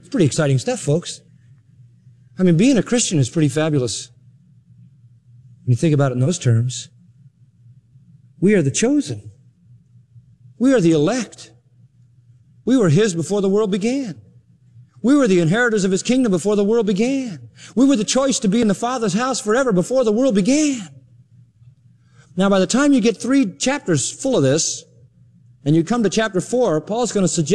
It's pretty exciting stuff, folks. I mean, being a Christian is pretty fabulous. When you think about it in those terms, we are the chosen. We are the elect. We were His before the world began. We were the inheritors of His kingdom before the world began. We were the choice to be in the Father's house forever before the world began. Now, by the time you get 3 chapters full of this, and you come to chapter 4, Paul's going to suggest